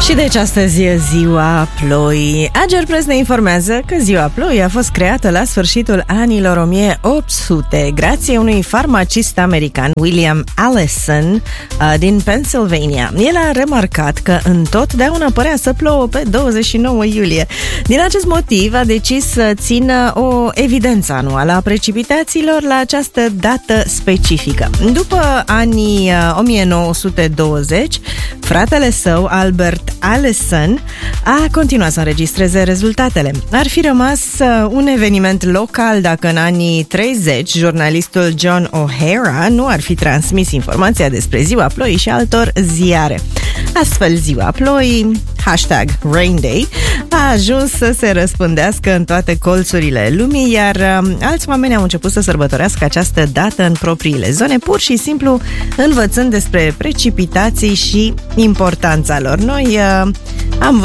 Și deci astăzi e ziua ploii. Agerpress ne informează că ziua ploii a fost creată la sfârșitul anilor 1800 grație unui farmacist american, William Allison, din Pennsylvania. El a remarcat că întotdeauna părea să plouă pe 29 iulie. Din acest motiv a decis să țină o evidență anuală a precipitațiilor la această dată specifică. După anii 1920, fratele său, Albert Allison, a continuat să înregistreze rezultatele. Ar fi rămas un eveniment local dacă în anii 30 jurnalistul John O'Hara nu ar fi transmis informația despre ziua ploii și altor ziare. Astfel, ziua ploii, #Rain Day, a ajuns să se răspândească în toate colțurile lumii, iar alți oameni au început să sărbătorească această dată în propriile zone, pur și simplu învățând despre precipitații și importanța lor. Noi am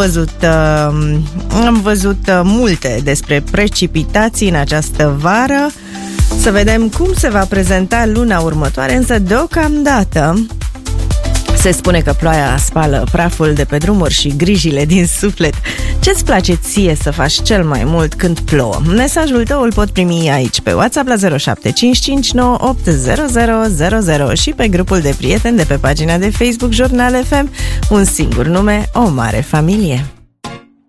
văzut multe despre precipitații în această vară. Să vedem cum se va prezenta luna următoare, însă deocamdată se spune că ploaia spală praful de pe drumuri și grijile din suflet. Ce-ți place ție să faci cel mai mult când plouă? Mesajul tău îl pot primi aici pe WhatsApp la 0755980000 și pe grupul de prieteni de pe pagina de Facebook Jurnal FM. Un singur nume, o mare familie.